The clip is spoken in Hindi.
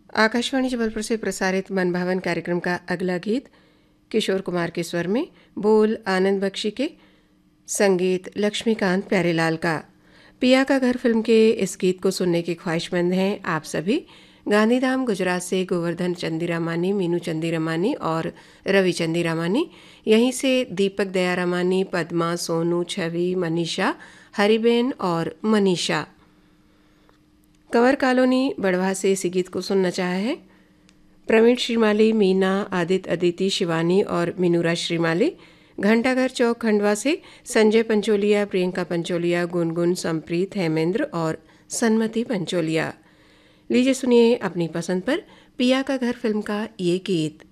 आकाशवाणी जबलपुर से प्रसारित मनभावन कार्यक्रम का अगला गीत किशोर कुमार के स्वर में, बोल आनंद बख्शी के, संगीत लक्ष्मीकांत प्यारेलाल का। पिया का घर फिल्म के इस गीत को सुनने की ख्वाहिशमंद हैं आप सभी। गांधीधाम गुजरात से गोवर्धन चंदीरामानी, मीनू चंदीरामानी और रवि चंदीरामानी, यहीं से दीपक दयारामानी, पद्मा, सोनू, छवि, मनीषा, हरिबेन और मनीषा। कंवर कॉलोनी बड़वा से इसी गीत को सुनना चाहा है प्रवीण श्रीमाली, मीना, आदित्य, अदिति, शिवानी और मिनूरा श्रीमाली। घंटाघर चौक खंडवा से संजय पंचोलिया, प्रियंका पंचोलिया, गुनगुन, संप्रीत, हेमेंद्र और सन्मति पंचोलिया। लीजिए सुनिए अपनी पसंद पर पिया का घर फिल्म का ये गीत।